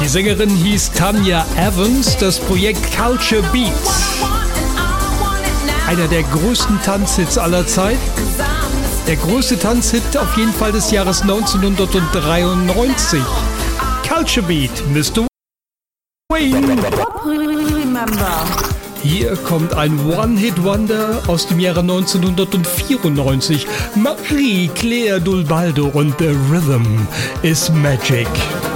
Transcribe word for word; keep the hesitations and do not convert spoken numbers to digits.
Sängerin hieß Tanya Evans, das Projekt Culture Beats. Einer der größten Tanzhits aller Zeit. Der größte Tanzhit auf jeden Fall des Jahres neunzehnhundertdreiundneunzig. Culture Beat, Mister Wayne. Hier kommt ein One-Hit-Wonder aus dem Jahre neunzehnhundertvierundneunzig. Marie-Claire Dulbaldo und The Rhythm is Magic.